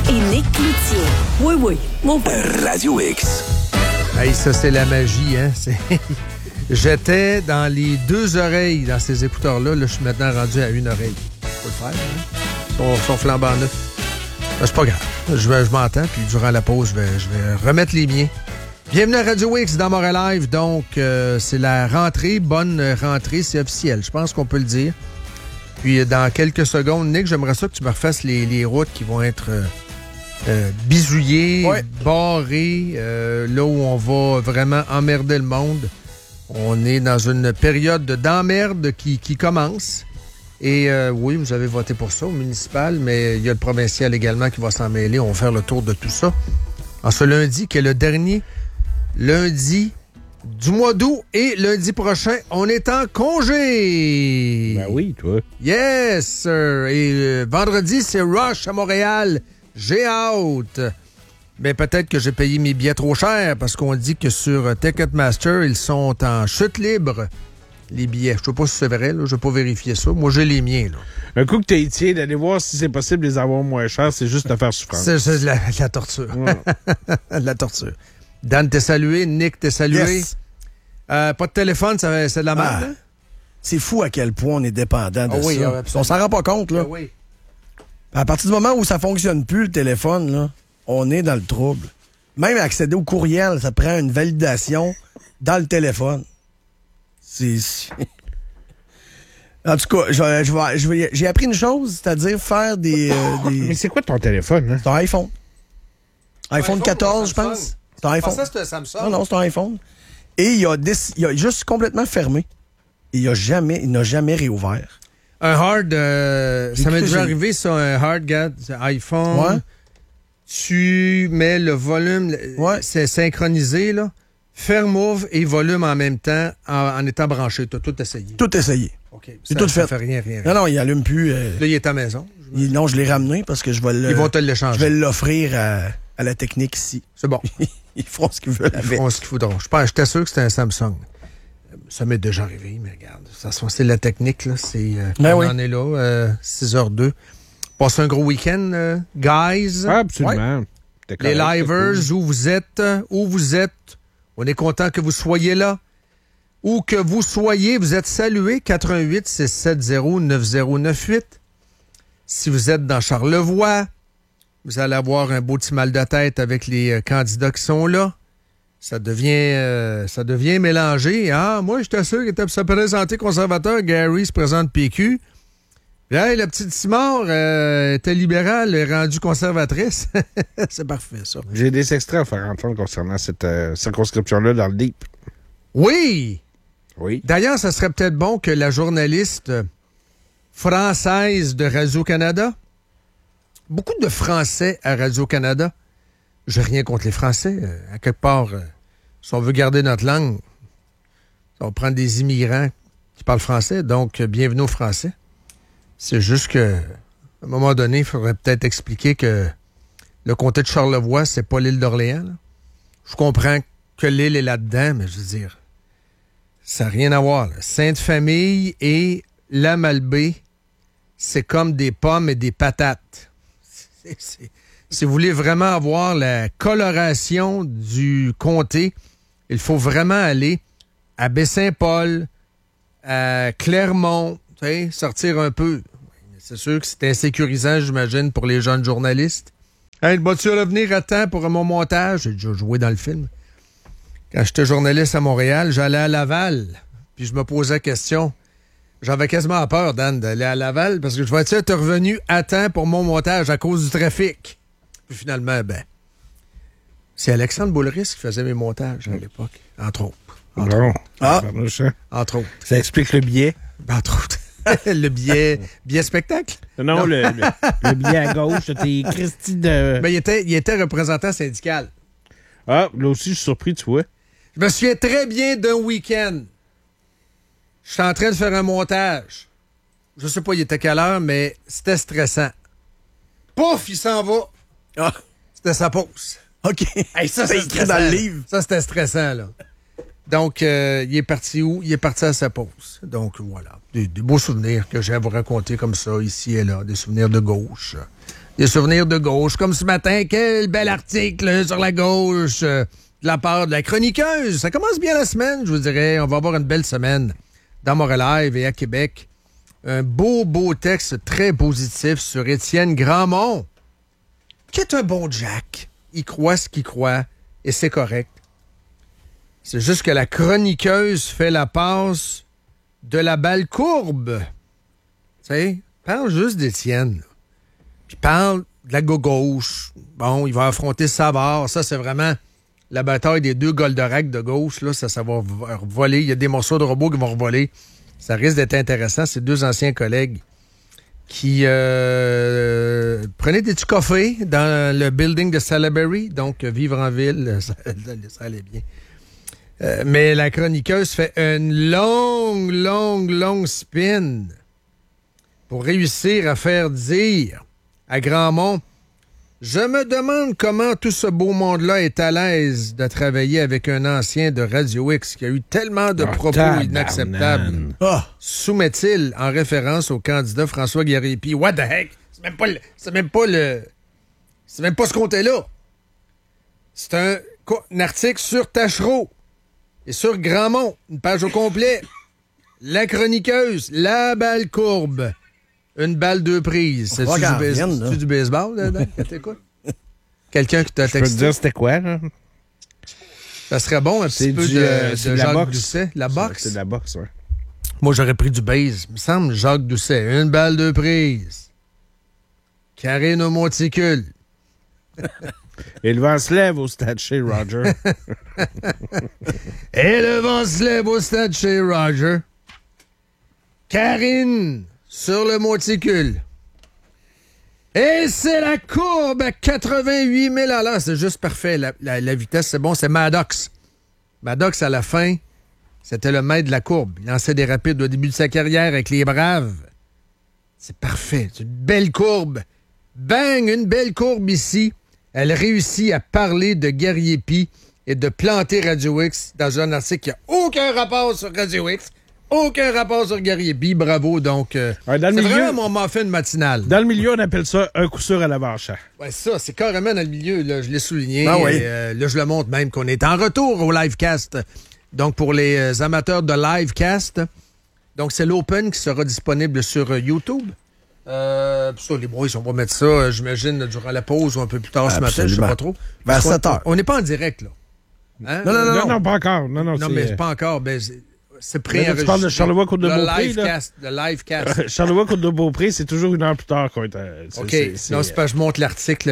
et Nick Cloutier. Oui, oui. Mon Radio X. Hey, ça, c'est la magie, hein? J'étais dans les 2 oreilles dans ces écouteurs-là. Là, je suis maintenant rendu à 1 oreille. Faut le faire, hein? Ils sont flambant neufs. C'est pas grave. Je m'entends, puis durant la pause, je vais remettre les miens. Bienvenue à Radio X dans Montréal Live. Donc, c'est la rentrée. Bonne rentrée, c'est officiel. Je pense qu'on peut le dire. Puis, dans quelques secondes, Nick, j'aimerais ça que tu me refasses les routes qui vont être bisouillées, barrées, là où on va vraiment emmerder le monde. On est dans une période d'emmerde qui commence. Et oui, vous avez voté pour ça au municipal, mais il y a le provincial également qui va s'en mêler. On va faire le tour de tout ça. En ce lundi, qui est le dernier lundi du mois d'août, et lundi prochain, on est en congé. Ben oui, toi. Yes, sir. Et vendredi, c'est Rush à Montréal. J'ai hâte. Mais peut-être que j'ai payé mes billets trop cher parce qu'on dit que sur Ticketmaster, ils sont en chute libre, les billets. Je ne sais pas si c'est vrai, là. Je ne vais pas vérifier ça. Moi, j'ai les miens, là. Un coup que t'es étié, d'aller voir si c'est possible de les avoir moins chers, c'est juste de faire souffrance. C'est de la torture. Ouais. De la torture. Dan, t'es salué. Nick, t'es salué. Yes. Pas de téléphone, c'est de la merde, hein? C'est fou à quel point on est dépendant de oui, ça. On s'en rend pas compte, là. Oui. À partir du moment où ça fonctionne plus, le téléphone, là, on est dans le trouble. Même accéder au courriel, ça prend une validation dans le téléphone. En tout cas, j'ai appris une chose, c'est-à-dire faire des... Mais c'est quoi ton téléphone, hein? C'est un iPhone. iPhone 14, je pense. C'est un iPhone. Je pensais que c'était un Samsung. Non, c'est un iPhone. Et il a juste complètement fermé. Et il n'a jamais réouvert. Un hard... ça m'est déjà arrivé, ça, un hard, regarde, iPhone. Ouais. Tu mets le volume, c'est synchronisé, là. Ferme-ouvre et volume en même temps en étant branché. Tu as tout essayé. Tout essayé. OK. C'est tout fait. Ça fait rien. Non, il allume plus. Là, il est à la maison. Non, je l'ai ramené parce que je vais Ils vont te l'échanger. Je vais l'offrir à la technique ici. C'est bon. Ils feront ce qu'ils veulent avec. Ils feront ce qu'ils voudront. J'étais sûr que c'était un Samsung. Ça m'est déjà arrivé, mais regarde. C'est la technique, là. On en est là, 6h02. Passez un gros week-end, guys. Absolument. Ouais. Les livers, cool. où vous êtes. On est content que vous soyez là. Où que vous soyez, vous êtes salués. 88-670-9098. Si vous êtes dans Charlevoix, vous allez avoir un beau petit mal de tête avec les candidats qui sont là. Ça devient mélangé. Ah, moi, j'étais sûr qu'il était se présenter conservateur. Gary se présente PQ. Hey, la petite Simard était libérale, est rendue conservatrice. C'est parfait, ça. J'ai des extraits à faire entendre concernant cette circonscription-là dans le Deep. Oui! Oui. D'ailleurs, ça serait peut-être bon que la journaliste française de Radio-Canada, beaucoup de Français à Radio-Canada, j'ai rien contre les Français. À quelque part, si on veut garder notre langue, on va prendre des immigrants qui parlent français, donc bienvenue aux Français. C'est juste que, à un moment donné, il faudrait peut-être expliquer que le comté de Charlevoix, c'est pas l'île d'Orléans. Là. Je comprends que l'île est là-dedans, mais je veux dire, ça n'a rien à voir. Là. Sainte-Famille et la Malbaie, c'est comme des pommes et des patates. Si vous voulez vraiment avoir la coloration du comté, il faut vraiment aller à Baie-Saint-Paul, à Clermont, sortir un peu. C'est sûr que c'est insécurisant, j'imagine, pour les jeunes journalistes. Hey, vas-tu revenir à temps pour mon montage? J'ai déjà joué dans le film. Quand j'étais journaliste à Montréal, j'allais à Laval. Puis je me posais la question. J'avais quasiment peur, Dan, d'aller à Laval parce que je vais être revenu à temps pour mon montage à cause du trafic. Puis finalement, c'est Alexandre Boulris qui faisait mes montages à l'époque, entre autres. Entre autres. Ça explique le billet. Entre autres. Le billet spectacle? Non. Le billet à gauche, t'es Christy de... Mais il était représentant syndical. Ah, là aussi, je suis surpris, tu vois. Je me souviens très bien d'un week-end. Je suis en train de faire un montage. Je sais pas il était quelle heure, mais c'était stressant. Pouf, il s'en va. Ah. C'était sa pause. OK. Hey, ça, c'est écrit dans le livre. Ça, c'était stressant, là. Donc, il est parti où? Il est parti à sa pause. Donc, voilà. Des beaux souvenirs que j'ai à vous raconter comme ça, ici et là. Des souvenirs de gauche. des souvenirs de gauche. Comme ce matin, quel bel article sur la gauche de la part de la chroniqueuse. Ça commence bien la semaine, je vous dirais. On va avoir une belle semaine dans Montréal Live et à Québec. Un beau texte très positif sur Étienne Grandmont, qui est un bon Jack. Il croit ce qu'il croit et c'est correct. C'est juste que la chroniqueuse fait la passe de la balle courbe. Tu sais, parle juste d'Étienne. Puis parle de la gauche. Bon, il va affronter Savard. Ça, c'est vraiment la bataille des deux Goldorak de gauche. Là, ça va voler. Il y a des morceaux de robots qui vont revoler. Ça risque d'être intéressant. C'est deux anciens collègues qui prenaient des petits cafés dans le building de Salaberry. Donc, vivre en ville, ça allait bien. Mais la chroniqueuse fait une longue spin pour réussir à faire dire à Grandmont, je me demande comment tout ce beau monde-là est à l'aise de travailler avec un ancien de Radio X qui a eu tellement de propos inacceptables. Soumet-il en référence au candidat François Gariépy. What the heck? C'est même pas ce compte-là. C'est un article sur Tachereau et sur Grandmont, une page au complet. La chroniqueuse, la balle courbe. Une balle deux prises. C'est du baseball, là? Quelqu'un qui t'a texté. Je peux te dire c'était quoi, là? Ça serait bon, un petit peu de Jacques boxe. Doucet. La boxe? C'est de la boxe, oui. Moi, j'aurais pris du base. Il me semble, Jacques Doucet. Une balle deux prises. Karine au monticule. Et le vent se lève au stade chez Roger. Et le vent se lève au stade chez Roger. Karine sur le monticule. Et c'est la courbe à 88 000 à l'heure. C'est juste parfait. La vitesse, c'est bon. C'est Maddox. Maddox, à la fin, c'était le maître de la courbe. Il lançait des rapides au début de sa carrière avec les Braves. C'est parfait. C'est une belle courbe. Bang! Une belle courbe ici. Elle réussit à parler de Gariépy et de planter Radio X dans un article qui n'a aucun rapport sur Radio X. Aucun rapport sur Gariépy. Bravo. Donc, c'est vraiment mon muffin matinal. Dans le milieu, on appelle ça un coup sûr à l'avant-champ. Ouais, ça, c'est carrément dans le milieu. Là, je l'ai souligné. Ah oui. Là, je le montre même qu'on est en retour au livecast. Donc, pour les amateurs de livecast, donc c'est l'Open qui sera disponible sur YouTube. Ça, les boys, on va mettre ça, j'imagine, durant la pause ou un peu plus tard ce matin, je sais pas trop. Vers 7 heures. On n'est pas en direct, là. Hein? Non, pas encore. Non, mais c'est pas encore. Ben, c'est pré-enregistré. Tu parles de Charlevoix-Côte-de-Beaupré, le livecast. Charlevoix-Côte-de-Beaupré, c'est toujours une heure plus tard qu'on est... OK. Non, c'est pas je monte l'article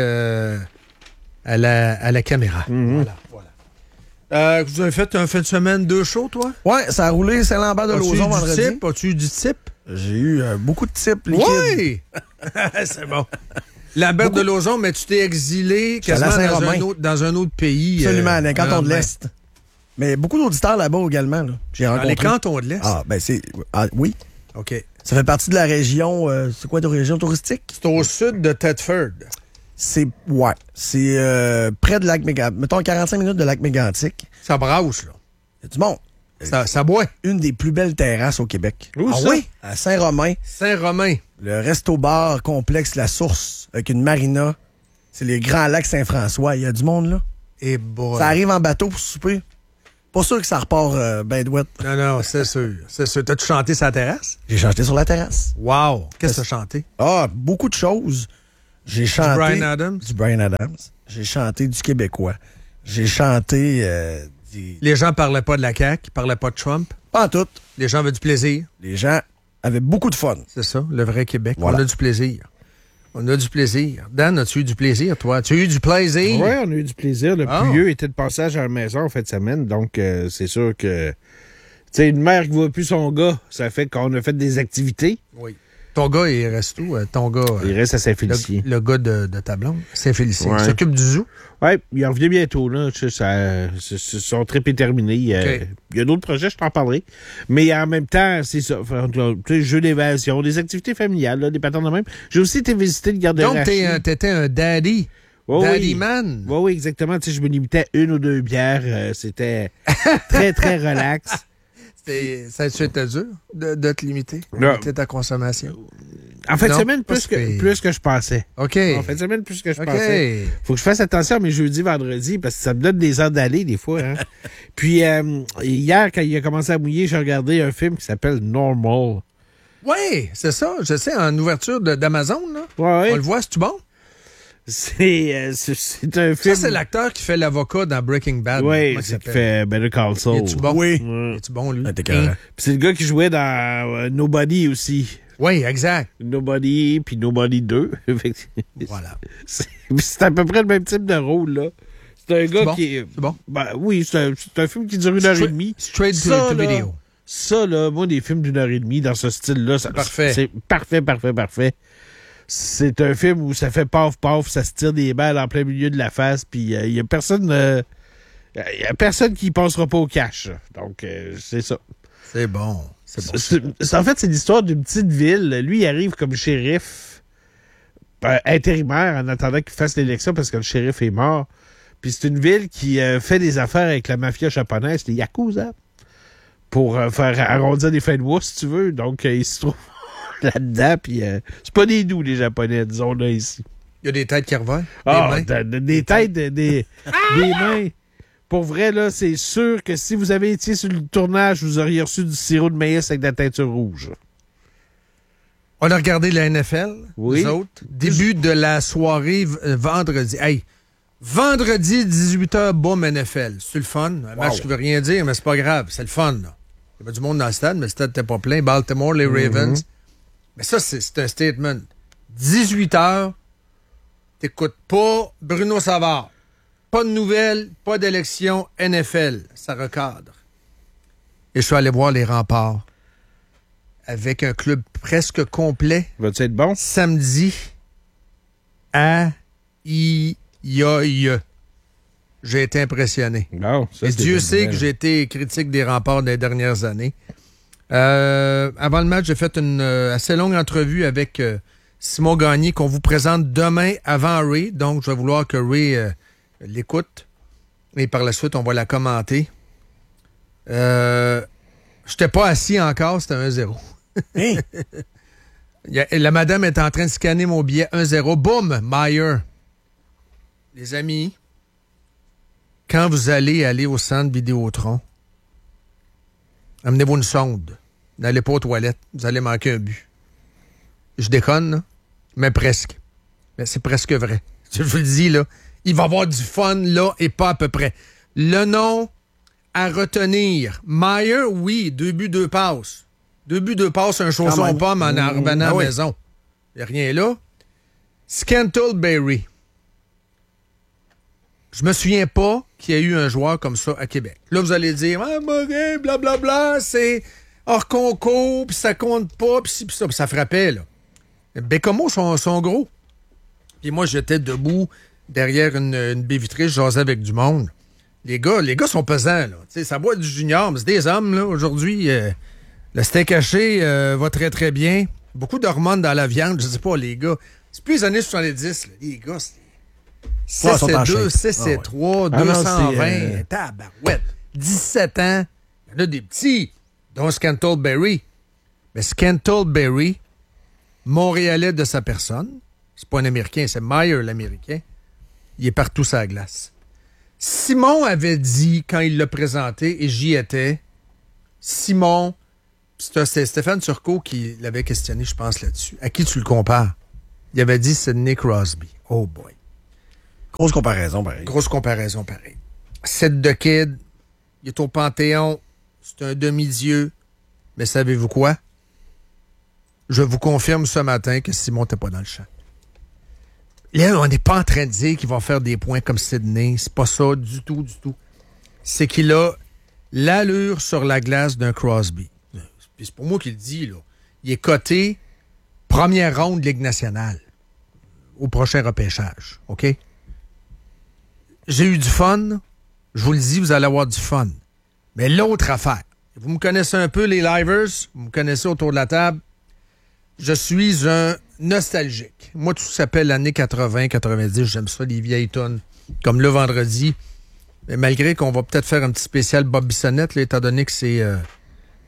à la caméra. Mm-hmm. Voilà. Vous avez fait un fin de semaine 2 shows, toi? Ouais, ça a roulé Saint-Lambert de Lauzon vendredi. As-tu eu du type? J'ai eu beaucoup de types liquides. Oui! C'est bon. Lambert de Lauzon, mais tu t'es exilé quasiment dans un autre pays. Absolument, dans les cantons de l'Est. Mais beaucoup d'auditeurs là-bas également. Là. J'ai rencontré. Dans les cantons de l'Est? Ah, ben c'est... Ah, oui. OK. Ça fait partie de la région... c'est quoi, de région touristique? C'est au sud de Thetford. Ouais. C'est près de Lac-Mégantic. Mettons 45 minutes de Lac-Mégantic. Ça brasse, là. Il y a du monde. Ça boit. Une des plus belles terrasses au Québec. Où ça? Oui? À Saint-Romain. Saint-Romain. Le resto-bar complexe La Source avec une marina. C'est les Grands Lacs Saint-François. Il y a du monde, là. Et bon. Ça arrive en bateau pour souper. Pas sûr que ça repart ben douette. Non, c'est sûr. C'est sûr. T'as-tu chanté sur la terrasse? J'ai chanté sur la terrasse. Wow! Qu'est-ce que t'as chanté? Ah, beaucoup de choses. J'ai chanté... Du Bryan Adams? Du Bryan Adams. J'ai chanté du québécois. J'ai chanté... Les gens parlaient pas de la CAQ, ils parlaient pas de Trump. Pas en tout. Les gens avaient du plaisir. Les gens avaient beaucoup de fun. C'est ça, le vrai Québec. Voilà. On a du plaisir. On a du plaisir. Dan, as-tu eu du plaisir, toi? Tu as eu du plaisir? Oui, on a eu du plaisir. Le plus vieux était de passage à la maison en fin de semaine, donc c'est sûr que... Tu sais, une mère qui ne voit plus son gars, ça fait qu'on a fait des activités. Oui. Ton gars, il reste où? Ton gars... Il reste à Saint-Félicien. Le gars de ta blonde, Saint-Félicien. Ouais. Il s'occupe du zoo? Oui, il revient bientôt. Là. Son trip est terminé. Il y a d'autres projets, je t'en parlerai. Mais en même temps, c'est ça. Jeux d'évasion, des activités familiales, là, des patterns de même. J'ai aussi été visiter le garde-roche. Donc, t'étais un daddy. Daddy man. Oui, exactement. Je me limitais à 1 ou 2 bières. C'était très, très relax. Ça a été dur de te limiter? Non. Limiter ta consommation? En fin de Non, semaine, pas plus que je pensais. OK. En fin de semaine, plus que je pensais. Faut que je fasse attention à mes jeudis, vendredis, parce que ça me donne des heures d'aller, des fois. Hein. Puis, hier, quand il a commencé à mouiller, j'ai regardé un film qui s'appelle Normal. Oui, c'est ça. Je sais, en ouverture d'Amazon, là. Ouais. On le voit, c'est-tu bon? C'est un film... Ça, c'est l'acteur qui fait l'avocat dans Breaking Bad. Oui, c'est qui fait Better Call Saul. Es-tu bon? Oui. Es-tu bon, lui? T'es carré. Puis c'est le gars qui jouait dans Nobody aussi. Oui, exact. Nobody, puis Nobody 2. Voilà. C'est à peu près le même type de rôle, là. C'est un gars bon? qui est... C'est bon? Ben, oui, c'est un film qui dure 1h30. Straight Ça, to là, video. Ça, là, moi, des films d'1h30 dans ce style-là, Parfait. C'est parfait. C'est un film où ça fait paf, ça se tire des balles en plein milieu de la face, puis il y a personne... y a personne qui passera pas au cash. Donc, c'est ça. C'est bon. C'est bon. En fait, c'est l'histoire d'une petite ville. Lui, il arrive comme shérif intérimaire en attendant qu'il fasse l'élection parce que le shérif est mort. Puis c'est une ville qui fait des affaires avec la mafia japonaise, les Yakuza, pour faire arrondir les fins de mois, si tu veux. Donc, il se trouve là-dedans. Puis c'est pas des doux, les Japonais, disons, là, ici. Il y a des têtes qui revolent. Des têtes, des mains. Pour vrai, là, c'est sûr que si vous avez été sur le tournage, vous auriez reçu du sirop de maïs avec de la teinture rouge. On a regardé la NFL, oui. nous autres. Début de la soirée vendredi. Hey, vendredi, 18h, boum, NFL. C'est le fun. Un match qui veut rien dire, mais c'est pas grave. C'est le fun, là. Il y avait du monde dans le stade, mais le stade n'était pas plein. Baltimore, les Ravens. Mais ça, c'est un statement. 18h, t'écoutes pas Bruno Savard. Pas de nouvelles, pas d'élection, NFL. Ça recadre. Et je suis allé voir les Remparts avec un club presque complet. Va-tu être bon? Samedi à J'ai été impressionné. Non, ça, et Dieu sait que j'ai été critique des Remparts des dernières années. Avant le match, j'ai fait une assez longue entrevue avec Simon Gagné qu'on vous présente demain avant Ray. Donc, je vais vouloir que Ray l'écoute. Et par la suite, on va la commenter. J'étais pas assis encore, c'était 1-0. Hein? La madame est en train de scanner mon billet 1-0. Boum! Meyer. Les amis, quand vous allez au centre Vidéotron, amenez-vous une sonde. N'allez pas aux toilettes. Vous allez manquer un but. Je déconne, là, mais presque. Mais c'est presque vrai. Je vous le dis, là. Il va y avoir du fun, là, et pas à peu près. Le nom à retenir. Meyer, oui, 2 buts, 2 passes. 2 buts, 2 passes, un chausson pomme en revenant à la maison. Il n'y a rien là. Scantleberry. Je me souviens pas qu'il y a eu un joueur comme ça à Québec. Là, vous allez dire, mauvais, blablabla, c'est hors concours, puis ça compte pas, puis ça, puis ça frappait, là. Bécomo sont gros. Puis moi, j'étais debout derrière une baie vitrée, je jasais avec du monde. Les gars sont pesants, là. T'sais, ça boit du junior, mais c'est des hommes, là. Aujourd'hui, le steak haché va très, très bien. Beaucoup d'hormones dans la viande, je sais pas, les gars. C'est plus les années 70, là. Les gars, c'est 6-2, 6-3, 220, tabarouette. 17 ans. Il y en a des petits, dont Scantleberry. Mais Scantleberry, Montréalais de sa personne, c'est pas un Américain, c'est Meyer, l'Américain. Il est partout sur la glace. Simon avait dit, quand il l'a présenté, et j'y étais, Simon, c'était Stéphane Turcot qui l'avait questionné, je pense, là-dessus. À qui tu le compares? Il avait dit, c'est Nick Crosby. Oh boy. Grosse comparaison, pareil. Grosse comparaison, pareil. Set de kid, il est au Panthéon, c'est un demi-dieu, mais savez-vous quoi? Je vous confirme ce matin que Simon n'était pas dans le champ. Là, on n'est pas en train de dire qu'il va faire des points comme Sidney. C'est pas ça du tout, du tout. C'est qu'il a l'allure sur la glace d'un Crosby. Puis c'est pour moi qu'il le dit, là. Il est coté première ronde de Ligue nationale au prochain repêchage. OK? J'ai eu du fun. Je vous le dis, vous allez avoir du fun. Mais l'autre affaire, vous me connaissez un peu, les livers, vous me connaissez autour de la table. Je suis un nostalgique. Moi, tout s'appelle l'année 80-90. J'aime ça, les vieilles tonnes. Comme le vendredi. Mais malgré qu'on va peut-être faire un petit spécial Bob Bissonnette, là, étant donné que c'est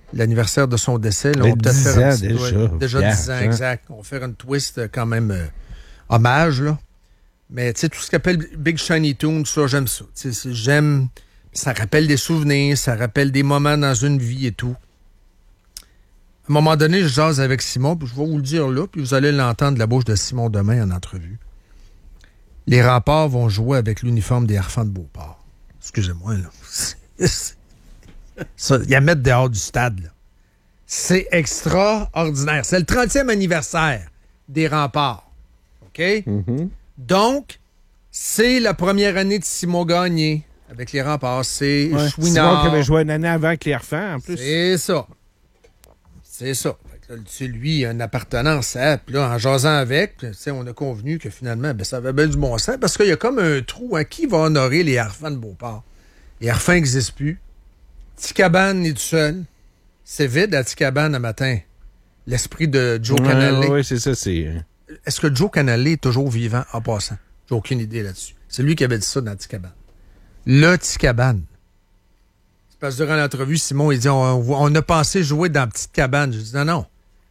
l'anniversaire de son décès. Là, Mais on va peut-être 10 faire un ans petit- déjà. ouais, déjà 10 ans, Hein? exact. On va faire une twist quand même hommage, là. Mais tu sais, tout ce qu'on appelle Big Shiny Toon, ça, j'aime ça. J'aime. Ça rappelle des souvenirs, ça rappelle des moments dans une vie et tout. À un moment donné, je jase avec Simon, puis je vais vous le dire là, puis vous allez l'entendre de la bouche de Simon demain en entrevue. Les Remparts vont jouer avec l'uniforme des Harfans de Beauport. Excusez-moi, là. Ça, ils la mettent dehors du stade, là. C'est extraordinaire. C'est le 30e anniversaire des Remparts. OK? Mm-hmm. Donc, c'est la première année de Simon Gagné avec les Remparts. C'est Chouinard. Simon qui avait joué une année avant avec les Harfans, en plus. C'est ça. C'est ça. Fait que là, tu sais, lui, il a une appartenance à. Puis là, en jasant avec, tu sais, on a convenu que finalement, ben, ça avait bien du bon sens parce qu'il y a comme un trou. Hein, qui va honorer les Harfans de Beauport? Les Harfans n'existent plus. Ticabane est tout seul. C'est vide à Ticabane un matin. L'esprit de Joe Canale. Oui, c'est ça. Est-ce que Joe Canale est toujours vivant en passant? J'ai aucune idée là-dessus. C'est lui qui avait dit ça dans Ticabane. Le Ticabane. C'est parce que durant l'entrevue, Simon, il dit on a pensé jouer dans Petite Cabane. Je dis non.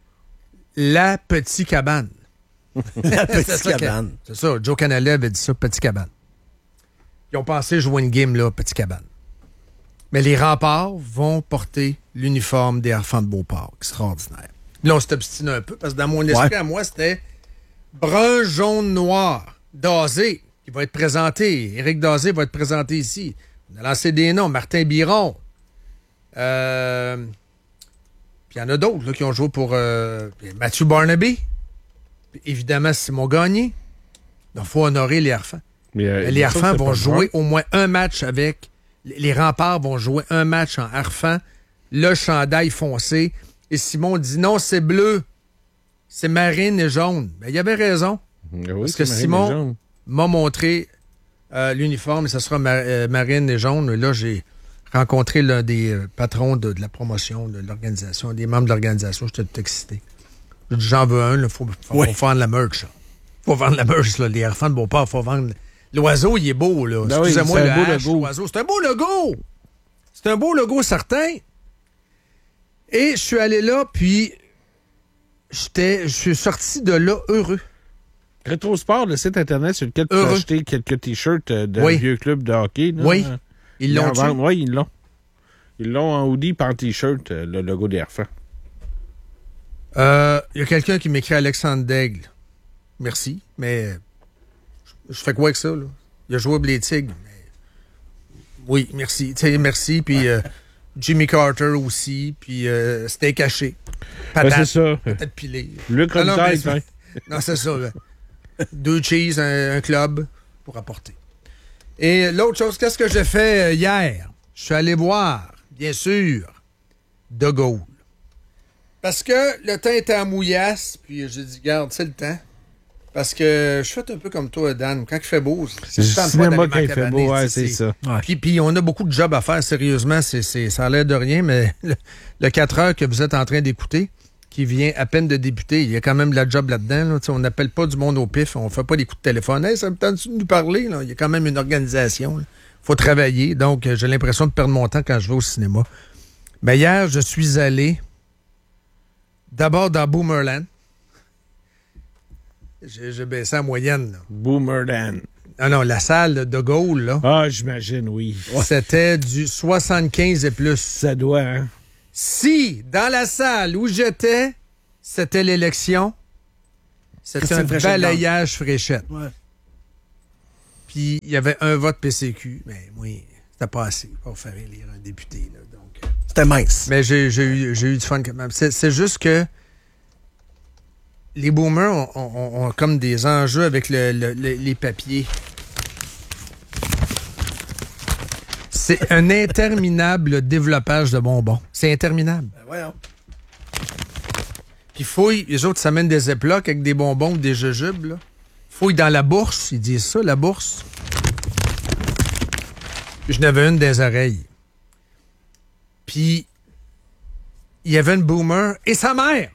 La Petite Cabane. La petite cabane. C'est ça. Joe Canale avait dit ça, Petite Cabane. Ils ont pensé jouer une game là, Petite Cabane. Mais les Remparts vont porter l'uniforme des Harfans de Beauport. Extraordinaire. Là, on s'est obstiné un peu parce que dans mon esprit, à moi, c'était brun, jaune, noir. Dazé, qui va être présenté. Éric Dazé va être présenté ici. On a lancé des noms. Martin Biron. Puis il y en a d'autres là, qui ont joué pour Matthew Barnaby. Puis évidemment, Simon Gagné. Donc, il faut honorer les Harfans. Les Harfans vont jouer au moins un match avec... Les Remparts vont jouer un match en Harfans. Le chandail foncé. Et Simon dit non, c'est bleu. C'est marine et jaune. Ben, il avait raison. Oui, parce que Simon m'a montré l'uniforme et ça sera marine et jaune. Là, j'ai rencontré l'un des patrons de la promotion de l'organisation, des membres de l'organisation. J'étais tout excité. J'ai dit, j'en veux un. Il faut vendre la merch. Il faut vendre la merch. Là. Les Harfans de Beauport, il faut vendre... L'oiseau, il est beau, là. Ben Excusez-moi, oui, le c'est un beau H, logo. l'oiseau. C'est un beau logo! C'est un beau logo, certain. Et je suis allé là, puis je suis sorti de là heureux. Rétrosport, le site Internet sur lequel tu peux acheter quelques T-shirts d'un vieux club de hockey. Là, oui. Ils l'ont dit. Oui, ils l'ont. Ils l'ont en hoodie et en T-shirt, le logo des Harfans. Il y a quelqu'un qui m'écrit Alexandre Daigle. Merci, mais... Je fais quoi avec ça, là? Il a joué au Blé Tigre. Mais... Oui, merci. Merci. Puis Jimmy Carter aussi. Puis steak haché. Patate. C'est ça. Patate pilée. Le commissaire, non, c'est ça. Là. 2 cheese, un club pour apporter. Et l'autre chose, qu'est-ce que j'ai fait hier? Je suis allé voir, bien sûr, De Gaulle. Parce que le temps était en mouillasse. Puis j'ai dit, garde, c'est le temps. Parce que je fais un peu comme toi, Dan. Quand il fait beau, c'est le cinéma quand il fait beau, ouais, c'est ça. Ouais. Puis on a beaucoup de jobs à faire, sérieusement. Ça a l'air de rien, mais le 4 heures que vous êtes en train d'écouter, qui vient à peine de débuter, il y a quand même de la job là-dedans. Là. On n'appelle pas du monde au pif, on fait pas des coups de téléphone. Hey, ça me tente de nous parler. Là. Il y a quand même une organisation. Il faut travailler. Donc, j'ai l'impression de perdre mon temps quand je vais au cinéma. Mais hier, je suis allé d'abord dans Boomerland. J'ai baissé en moyenne. Là. Boomerland. Non, la salle de Gaulle, là. Ah, j'imagine, oui. C'était du 75 et plus. Ça doit, hein? Si, dans la salle où j'étais, c'était l'élection, c'était un balayage fréchette. Ouais. Puis, il y avait un vote PCQ. Mais oui, c'était pas assez pour faire élire un député. Là, donc, c'était mince. Mais j'ai eu du fun quand même. C'est juste que les boomers ont comme des enjeux avec les papiers. C'est un interminable développage de bonbons. C'est interminable. Ben voyons. Puis fouille, les autres s'amènent des éplocs avec des bonbons ou des jujubes. Là. Fouille dans la bourse, ils disent ça, la bourse. Je n'avais une des oreilles. Puis, il y avait une boomer et sa mère.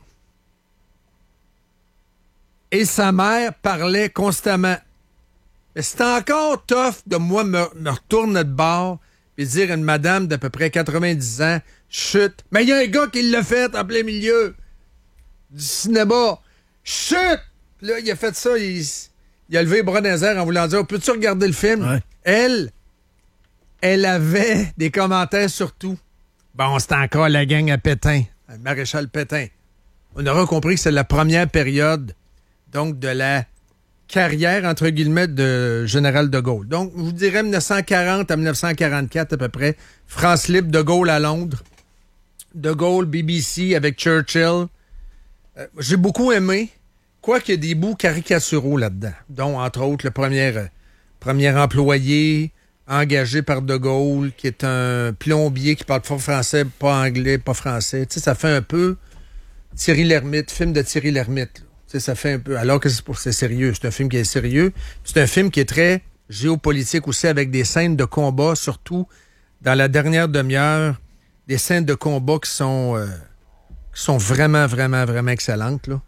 Et sa mère parlait constamment. Mais c'est encore tough de moi me retourner de bord puis dire à une madame d'à peu près 90 ans, chut, mais il y a un gars qui l'a fait en plein milieu du cinéma. Chut! Puis là, il a fait ça, il a levé les bras dans les airs en voulant dire, peux-tu regarder le film? Ouais. Elle avait des commentaires sur tout. Bon, c'est encore la gang à Pétain, à Maréchal Pétain. On aura compris que c'est la première période, donc, de la carrière, entre guillemets, de Général de Gaulle. Donc, je vous dirais 1940 à 1944 à peu près. France libre, de Gaulle à Londres. De Gaulle, BBC avec Churchill. J'ai beaucoup aimé, quoiqu'il y a des bouts caricaturaux là-dedans, dont, entre autres, le premier employé engagé par de Gaulle, qui est un plombier qui parle pas français, pas anglais, pas français. Tu sais, ça fait un peu Thierry Lhermitte, film de Thierry Lhermitte, là. Ça fait un peu. Alors que c'est sérieux. C'est un film qui est sérieux. C'est un film qui est très géopolitique aussi, avec des scènes de combat, surtout dans la dernière demi-heure, des scènes de combat qui sont vraiment, vraiment, vraiment excellentes, là.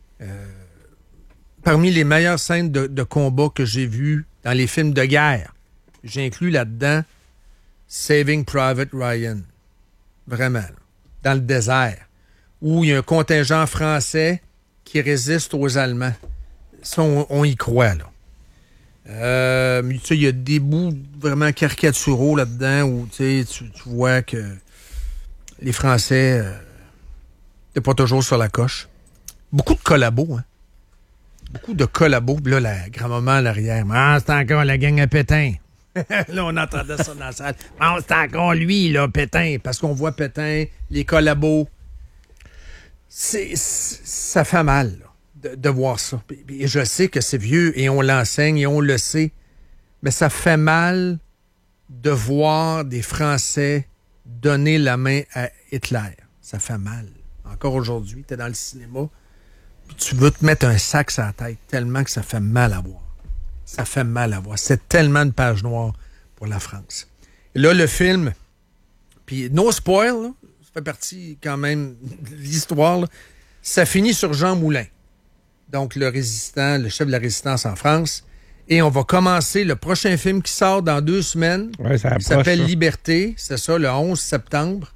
Parmi les meilleures scènes de combat que j'ai vues dans les films de guerre, j'inclus là-dedans Saving Private Ryan. Vraiment, là, dans le désert, où il y a un contingent français qui résiste aux Allemands. Ça, on y croit, là. Tu sais, il y a des bouts vraiment caricaturaux là-dedans où tu vois que les Français n'étaient pas toujours sur la coche. Beaucoup de collabos, hein. Beaucoup de collabos. Puis là, la grand-maman à l'arrière. Ah, c'est encore la gang à Pétain. Là, on entendait ça dans la salle. Ah, c'est encore lui, là, Pétain. Parce qu'on voit Pétain, les collabos. Ça fait mal, là, de voir ça. Et je sais que c'est vieux et on l'enseigne et on le sait. Mais ça fait mal de voir des Français donner la main à Hitler. Ça fait mal. Encore aujourd'hui, tu es dans le cinéma, puis tu veux te mettre un sac sur la tête tellement que ça fait mal à voir. Ça fait mal à voir. C'est tellement une page noire pour la France. Et là, le film, puis no spoil, là, ça fait partie quand même de l'histoire, là, ça finit sur Jean Moulin, donc le résistant, le chef de la résistance en France. Et on va commencer le prochain film qui sort dans 2 semaines. Ouais, ça approche, qui s'appelle ça. Liberté. C'est ça, le 11 septembre.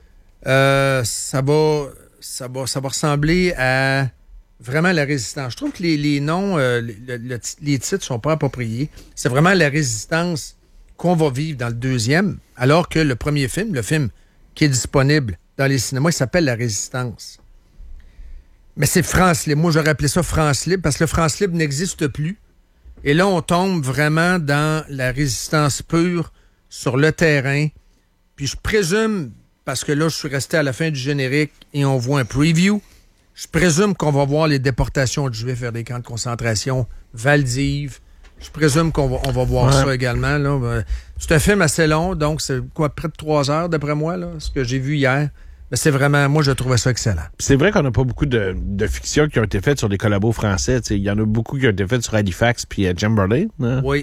Ça va ressembler à vraiment la résistance. Je trouve que les noms, les titres sont pas appropriés. C'est vraiment la résistance qu'on va vivre dans le 2e, alors que le premier film, le film qui est disponible dans les cinémas, il s'appelle La Résistance. Mais c'est France Libre. Moi, j'aurais appelé ça France Libre parce que le France Libre n'existe plus. Et là, on tombe vraiment dans la résistance pure sur le terrain. Puis je présume, parce que là, je suis resté à la fin du générique et on voit un preview, je présume qu'on va voir les déportations de Juifs vers des camps de concentration, Valdiv. Je présume qu'on va voir ça également, là. C'est un film assez long, donc c'est quoi, près de 3 heures, d'après moi, là, ce que j'ai vu hier. Mais c'est vraiment, moi, je trouvais ça excellent. C'est vrai qu'on n'a pas beaucoup de fictions qui ont été faites sur des collabos français. Il y en a beaucoup qui ont été faites sur Halifax puis Chamberlain. Hein? Oui.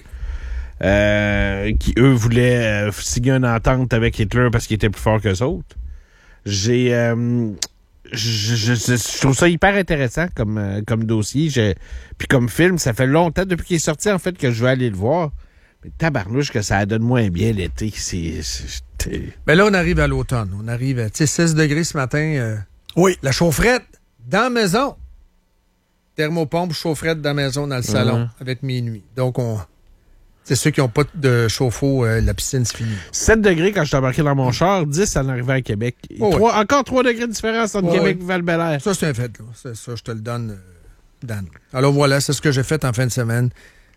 Qui, eux, voulaient signer une entente avec Hitler parce qu'il était plus fort qu'eux autres. Je trouve ça hyper intéressant comme dossier. Puis comme film, ça fait longtemps, depuis qu'il est sorti, en fait, que je vais aller le voir. Mais tabarnouche que ça donne moins bien l'été. Ben là, on arrive à l'automne. On arrive à 16 degrés ce matin. Oui. La chaufferette dans la maison. Thermopompe, chaufferette dans la maison, dans le salon, avec minuit. Donc, c'est ceux qui n'ont pas de chauffe-eau, la piscine, c'est fini. 7 degrés quand je suis embarqué dans mon char, 10 à l'arrivée à Québec. Encore 3 degrés de différence entre Québec et Val-Bélair. Ça, c'est un fait, là. Ça, je te le donne, Dan. Alors voilà, c'est ce que j'ai fait en fin de semaine.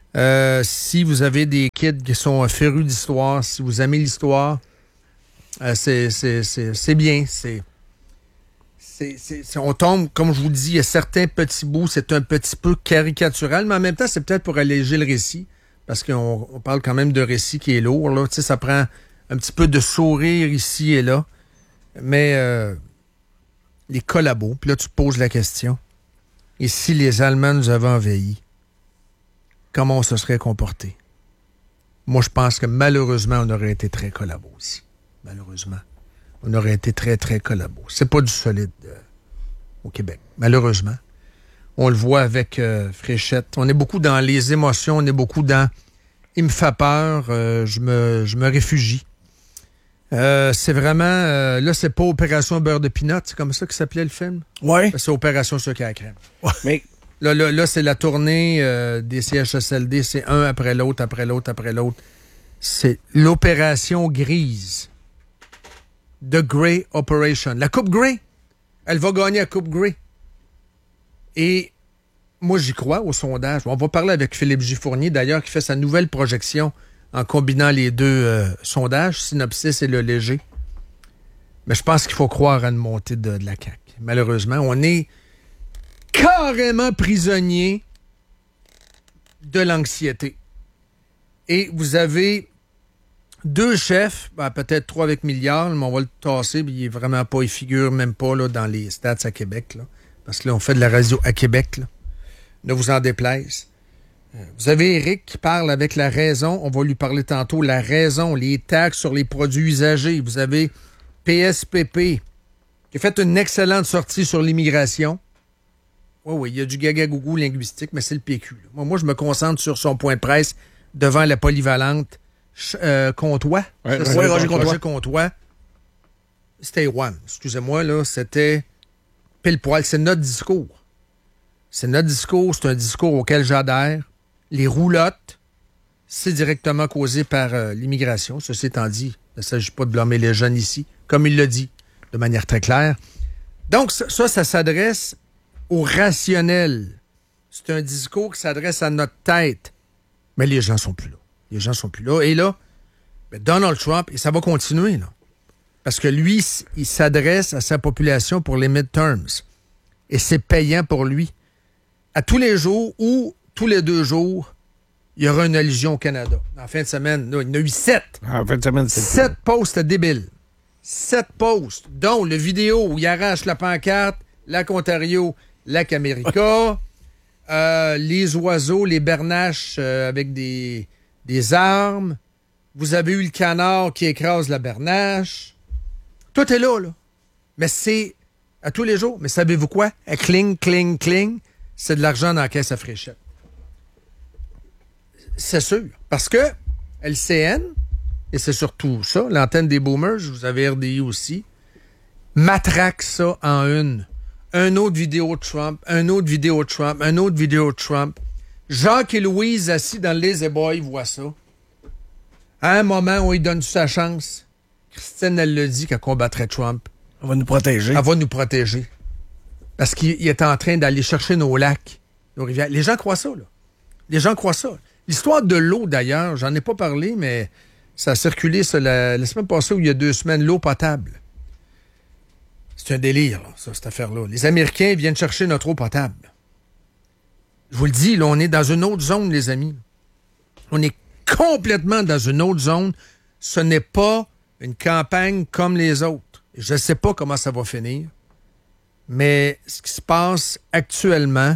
Si vous avez des kids qui sont férus d'histoire, si vous aimez l'histoire, c'est bien. On tombe, comme je vous dis, il y a certains petits bouts, c'est un petit peu caricatural, mais en même temps, c'est peut-être pour alléger le récit, parce qu'on parle quand même de récit qui est lourd, là. Tu sais, ça prend un petit peu de sourire ici et là. Mais les collabos, puis là, tu te poses la question. Et si les Allemands nous avaient envahis, comment on se serait comporté? Moi, je pense que malheureusement, on aurait été très collabos aussi. Malheureusement. On aurait été très, très collabos. C'est pas du solide au Québec, malheureusement. On le voit avec Fréchette. On est beaucoup dans les émotions, on est beaucoup dans « il me fait peur, je me réfugie ». C'est vraiment... là, c'est pas Opération Beurre de Pinot, c'est comme ça que s'appelait le film? Oui. C'est Opération Sucre à la crème. Mais Là, c'est la tournée des CHSLD. C'est un après l'autre, après l'autre, après l'autre. C'est l'opération grise. The Grey Operation. La Coupe Grey. Elle va gagner la Coupe Grey. Et moi, j'y crois au sondage. On va parler avec Philippe J. Fournier, d'ailleurs, qui fait sa nouvelle projection en combinant les deux sondages, Synopsis et Le Léger. Mais je pense qu'il faut croire à une montée de la CAQ. Malheureusement, on est carrément prisonnier de l'anxiété. Et vous avez deux chefs, peut-être trois avec milliards, mais on va le tasser, mais il est vraiment pas, il figure même pas là, dans les stats à Québec. Là, parce que là, on fait de la radio à Québec. Là. Ne vous en déplaise. Vous avez Éric qui parle avec La Raison. On va lui parler tantôt. La Raison, les taxes sur les produits usagés. Vous avez PSPP qui a fait une excellente sortie sur l'immigration. Oui, il y a du gaga-gougou linguistique, mais c'est le PQ. Là. Moi, je me concentre sur son point de presse devant la polyvalente Comtois. Oui, Roger Comtois. C'était one. Excusez-moi, là, c'était pile poil. C'est notre discours. C'est notre discours. C'est un discours auquel j'adhère. Les roulottes, c'est directement causé par l'immigration. Ceci étant dit, il ne s'agit pas de blâmer les jeunes ici, comme il l'a dit, de manière très claire. Donc, ça s'adresse au rationnel. C'est un discours qui s'adresse à notre tête. Mais les gens sont plus là. Les gens sont plus là. Et là, Donald Trump, et ça va continuer, là. Parce que lui, il s'adresse à sa population pour les midterms. Et c'est payant pour lui. À tous les jours ou tous les 2 jours, il y aura une allusion au Canada. En fin de semaine, là, il y en a eu 7. En fin de semaine, c'est 7 posts débiles. 7 posts, dont le vidéo où il arrache la pancarte, Lac Ontario, Lac America, les oiseaux, les bernaches avec des armes. Vous avez eu le canard qui écrase la bernache. Tout est là. Mais c'est à tous les jours. Mais savez-vous quoi? Cling, cling, cling, c'est de l'argent dans la caisse à fréchette. C'est sûr. Parce que LCN, et c'est surtout ça, l'antenne des boomers, vous avez RDI aussi, matraque ça en une. Un autre vidéo de Trump, un autre vidéo de Trump, un autre vidéo de Trump. Jacques et Louise, assis dans le Lazy Boy, voient ça. À un moment où il donne sa chance, Christine, elle le dit qu'elle combattrait Trump. Elle va nous protéger. Elle va nous protéger. Parce qu'il est en train d'aller chercher nos lacs, nos rivières. Les gens croient ça, là. Les gens croient ça. L'histoire de l'eau, d'ailleurs, j'en ai pas parlé, mais ça a circulé la semaine passée ou il y a 2 semaines, l'eau potable. C'est un délire, là, ça, cette affaire-là. Les Américains viennent chercher notre eau potable. Je vous le dis, là, on est dans une autre zone, les amis. On est complètement dans une autre zone. Ce n'est pas une campagne comme les autres. Je ne sais pas comment ça va finir, mais ce qui se passe actuellement,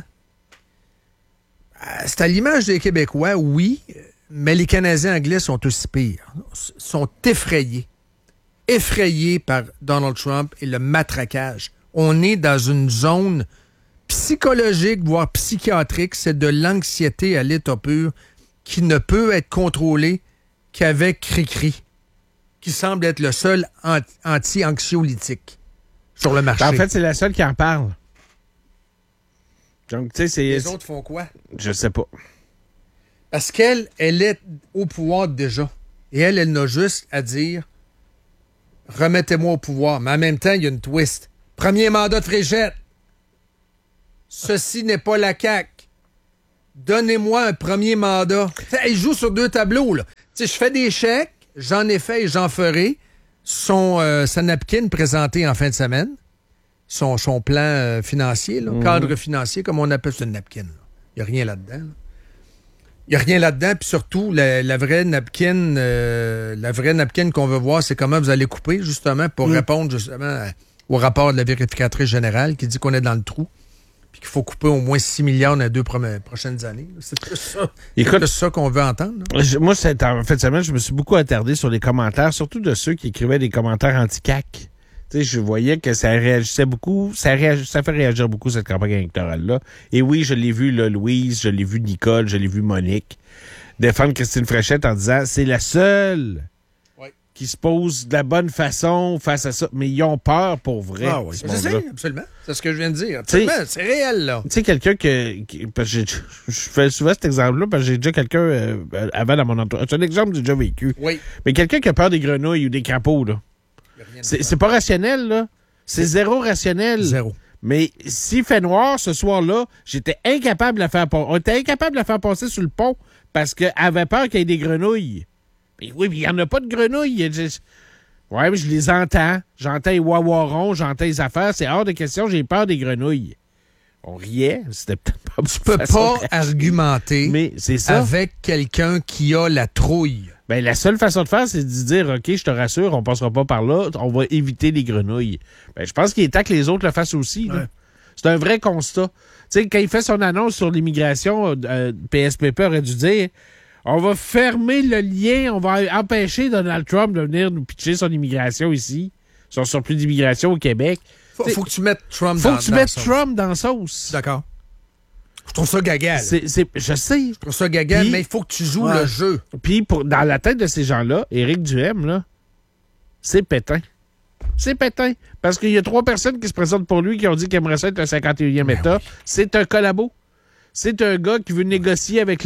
c'est à l'image des Québécois, oui, mais les Canadiens anglais sont aussi pires. Sont effrayés. Effrayés par Donald Trump et le matraquage. On est dans une zone psychologique, voire psychiatrique. C'est de l'anxiété à l'état pur qui ne peut être contrôlée qu'avec Cri-Cri, qui semble être le seul anti-anxiolytique sur le marché. En fait, c'est la seule qui en parle. Donc, tu sais, c'est... Les autres font quoi? Je sais pas. Parce qu'elle est au pouvoir déjà. Et elle n'a juste à dire « Remettez-moi au pouvoir ». Mais en même temps, il y a une twist. Premier mandat de Fréchette. Ceci n'est pas la CAQ. Donnez-moi un premier mandat. Elle joue sur 2 tableaux, là. Tu sais, je fais des chèques, j'en ai fait et j'en ferai. Sa napkin présenté en fin de semaine. Son plan financier, là, cadre financier, comme on appelle ça, une napkin. Il n'y a rien là-dedans. Là. Il n'y a rien là-dedans. Puis surtout, la vraie napkin qu'on veut voir, c'est comment vous allez couper, justement, pour répondre justement au rapport de la vérificatrice générale qui dit qu'on est dans le trou. Puis qu'il faut couper au moins 6 milliards dans les 2 prochaines années. C'est plus ça. Écoute, c'est ça qu'on veut entendre. Moi, en fait de semaine, je me suis beaucoup attardé sur les commentaires, surtout de ceux qui écrivaient des commentaires anti-CAQ. Tu sais, je voyais que ça réagissait beaucoup, ça fait réagir beaucoup cette campagne électorale-là. Et oui, je l'ai vu, là, Louise, je l'ai vu Nicole, je l'ai vu Monique défendre Christine Fréchette en disant c'est la seule qui se posent de la bonne façon face à ça, mais ils ont peur pour vrai. Ah oui, ce Je sais, monde-là. absolument. C'est ce que je viens de dire. Absolument, c'est réel, là. Tu sais, quelqu'un parce que je fais souvent cet exemple-là parce que j'ai déjà quelqu'un avant dans mon entourage. C'est un exemple que j'ai déjà vécu. Oui. Mais quelqu'un qui a peur des grenouilles ou des crapauds, là. C'est pas rationnel, là. C'est zéro rationnel. Zéro. Mais s'il fait noir ce soir-là, j'étais incapable de la faire passer. On était incapable de la faire passer sur le pont parce qu'elle avait peur qu'il y ait des grenouilles. Mais oui, mais il n'y en a pas de grenouilles. Ouais, mais je les entends. J'entends les wawarons, j'entends les affaires. C'est hors de question, j'ai peur des grenouilles. On riait. C'était peut-être pas Tu peux pas argumenter mais c'est ça. avec quelqu'un qui a la trouille. Ben, la seule façon de faire, c'est de dire, OK, je te rassure, on passera pas par là, on va éviter les grenouilles. Ben, je pense qu'il est temps que les autres le fassent aussi. Là. Ouais. C'est un vrai constat. Tu sais, quand il fait son annonce sur l'immigration, PSPP aurait dû dire, on va fermer le lien, on va empêcher Donald Trump de venir nous pitcher son immigration ici, son surplus d'immigration au Québec. Faut que tu mettes Trump Faut dans que tu mettes sauce. Trump dans la sauce. D'accord. Je trouve ça gaga. Là. Je sais. Je trouve ça gaga, Puis- mais il faut que tu joues Ouais. le jeu. Puis, dans la tête de ces gens-là, Éric Duhem, là, c'est Pétain. C'est Pétain. Parce qu'il y a 3 personnes qui se présentent pour lui qui ont dit qu'ils aimeraient ça être le 51e État. oui. C'est un collabo. C'est un gars qui veut négocier avec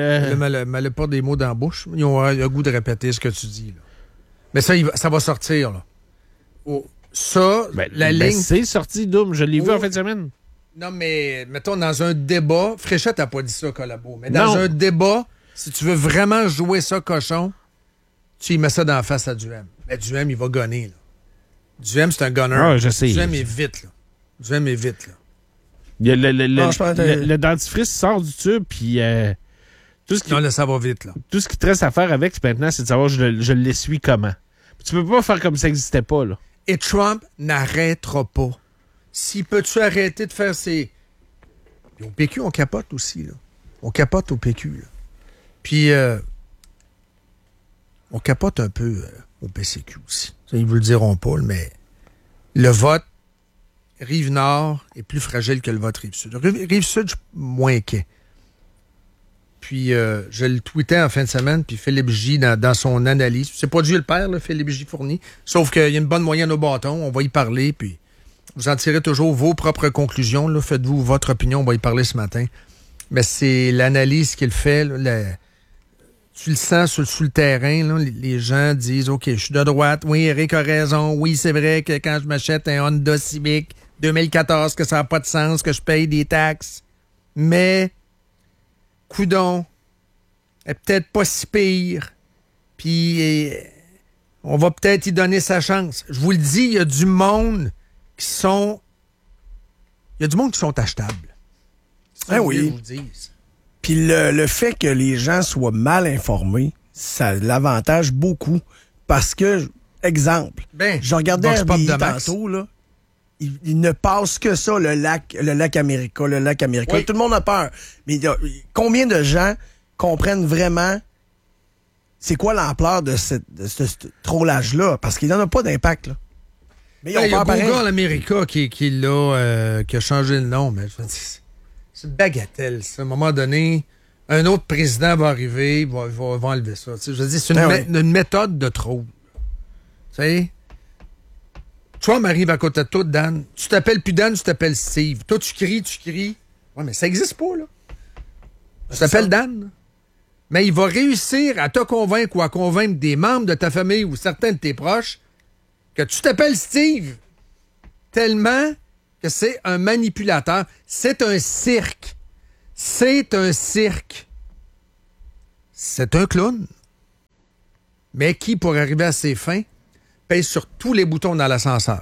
Mêle pas des mots dans la bouche. Ils ont le goût de répéter ce que tu dis. Là. Mais ça, ça va sortir. Là. Oh, ça, la ligne... C'est sorti, Doom. Je l'ai vu Oh. en fin de semaine. Non, mais mettons, dans un débat... Fréchette n'a pas dit ça, Collabo. Mais dans Non. un débat, si tu veux vraiment jouer ça, cochon, tu y mets ça dans la face à Duhem. Mais Duhem, il va gonner. Là. Duhem, c'est un gunner. Ah, je sais. Duhem est vite. Là. Duhem est vite. Là. Il y a Non, je pense que- le dentifrice sort du tube, puis tout ce qui Non, là, ça va vite. Là. tout ce qui te reste à faire avec maintenant, c'est de savoir je l'essuie comment. Tu peux pas faire comme ça n'existait pas, là. Et Trump n'arrêtera pas. S'il peut-tu arrêter de faire ses... Puis au PQ, on capote aussi. Là. On capote au PQ. Là. Puis on capote un peu au PCQ aussi. Ça, ils vous le diront pas, mais le vote Rive-Nord est plus fragile que le vote Rive-Sud. Rive-Sud, je suis moins inquiet. Puis je le tweetais en fin de semaine, puis Philippe J, dans son analyse, c'est pas Dieu le père, là, Philippe J fourni, sauf qu'il y a une bonne moyenne au bâton, on va y parler, puis vous en tirez toujours vos propres conclusions, là. Faites-vous votre opinion, on va y parler ce matin. Mais c'est l'analyse qu'il fait, là, tu le sens sur le terrain, là, les gens disent, OK, je suis de droite, oui, Eric a raison, oui, c'est vrai que quand je m'achète un Honda Civic 2014, que ça n'a pas de sens, que je paye des taxes, mais... coudon, est peut-être pas si pire, puis on va peut-être y donner sa chance. Je vous le dis, il y a du monde qui sont... Il y a du monde qui sont achetables. C'est ça Ah que oui. je vous dise. Puis le fait que les gens soient mal informés, ça l'avantage beaucoup. Parce que, exemple, Ben, je regardais Vox Pop RBI de Max. tantôt, là. Il ne passe que ça, le lac America, le lac America. Oui. Tout le monde a peur. Mais combien de gens comprennent vraiment c'est quoi l'ampleur de ce trollage-là? Parce qu'il n'en a pas d'impact, là. Mais ils ont Il y a peur pareil. Google America qui a changé le nom, mais je veux dire, c'est une bagatelle. Ça. À un moment donné, un autre président va arriver, il va enlever ça. Tu sais, je veux dire, c'est une méthode de trouble. Tu sais? Trump arrive à côté de toi, Dan. Tu t'appelles plus Dan, tu t'appelles Steve. Toi, tu cries. Ouais, mais ça n'existe pas, là. Tu t'appelles Dan. Mais il va réussir à te convaincre ou à convaincre des membres de ta famille ou certains de tes proches que tu t'appelles Steve tellement que c'est un manipulateur. C'est un cirque. C'est un cirque. C'est un clown. Mais qui, pour arriver à ses fins, pèse sur tous les boutons dans l'ascenseur.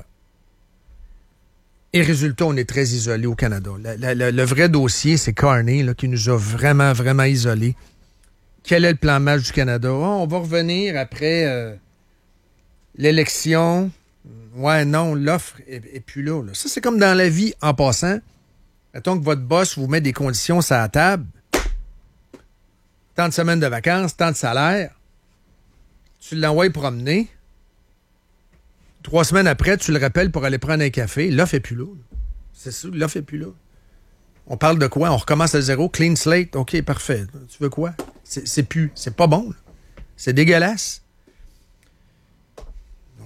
Et résultat, on est très isolé au Canada. Le vrai dossier, c'est Carney là, qui nous a vraiment, vraiment isolés. Quel est le plan match du Canada? Oh, on va revenir après l'élection. Ouais, non, l'offre est plus là, là. Ça, c'est comme dans la vie en passant. Mettons que votre boss vous met des conditions sur la table. Tant de semaines de vacances, tant de salaire. Tu l'envoies promener. 3 semaines après, tu le rappelles pour aller prendre un café. L'offre est plus là. C'est ça, l'offre est plus là. On parle de quoi? On recommence à zéro, clean slate. OK, parfait. Tu veux quoi? C'est plus. C'est pas bon. Là. C'est dégueulasse.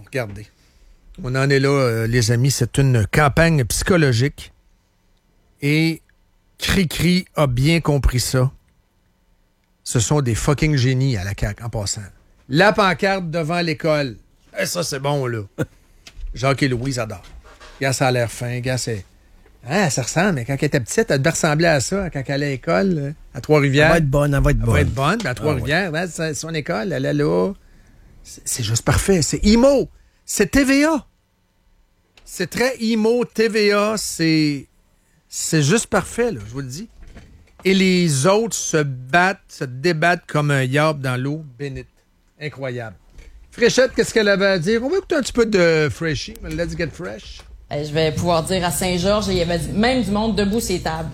regardez. On en est là, les amis. C'est une campagne psychologique. Et Cri-Cri a bien compris ça. Ce sont des fucking génies à la CAQ, en passant. La pancarte devant l'école. Et ça, c'est bon, là. Jacques et Louise adorent. Gars, ça a l'air fin. Gars, c'est... Ah, ça ressemble. Mais quand elle était petite, elle devait ressembler à ça quand elle allait à l'école, à Trois-Rivières. Elle va être bonne, elle va être bonne. Elle va être bonne. À Trois-Rivières, c'est son école, elle est là. C'est juste parfait. C'est IMO. C'est TVA. C'est très IMO, TVA. C'est juste parfait, là, je vous le dis. Et les autres se débattent comme un yab dans l'eau bénite. Incroyable. Fréchette, qu'est-ce qu'elle avait à dire? On va écouter un petit peu de Freshie. Let's get fresh. Je vais pouvoir dire à Saint-Georges, il y avait même du monde debout sur les tables.